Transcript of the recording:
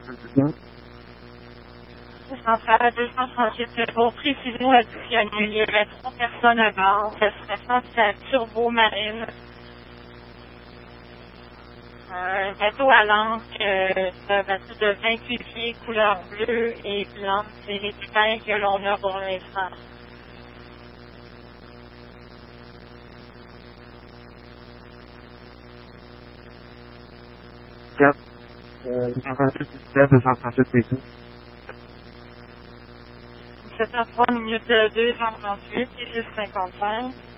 En fait, à 238, c'est pour précision additionnelle. Il y aurait 3 personnes à bord. Ce serait censé être Turbo Marine. Un bateau à l'ancre, c'est un bateau de 28 pieds, couleur bleue et blanc. C'est l'équipage que l'on a pour l'instant. Cap, 238, 238, c'est tout. 7h03 minutes 238 et 55.